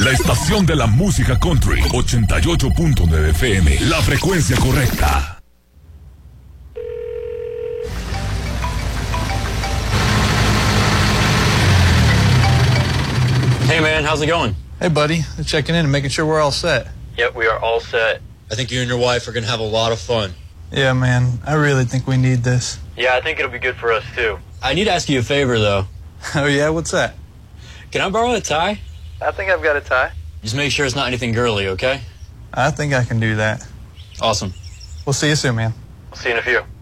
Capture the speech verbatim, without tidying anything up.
La estación de la música country, ochenta y ocho punto nueve F M, la frecuencia correcta. Hey man, how's it going? Hey buddy, just checking in and making sure we're all set. Yep, we are all set. I think you and your wife are going to have a lot of fun. Yeah man, I really think we need this. Yeah, I think it'll be good for us too. I need to ask you a favor though. Oh yeah, what's that? Can I borrow a tie? I think I've got a tie. Just make sure it's not anything girly, okay? I think I can do that. Awesome. We'll see you soon, man. We'll see you in a few.